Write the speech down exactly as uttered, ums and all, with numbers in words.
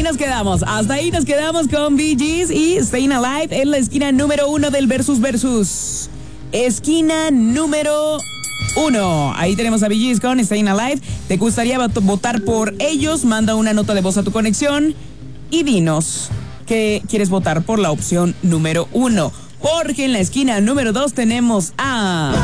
nos quedamos. Hasta ahí nos quedamos con Bee Gees y Staying Alive en la esquina número uno del Versus Versus. Esquina número uno. Ahí tenemos a Bee Gees con Staying Alive. ¿Te gustaría votar por ellos? Manda una nota de voz a tu conexión y dinos que quieres votar por la opción número uno. Porque en la esquina número dos tenemos a...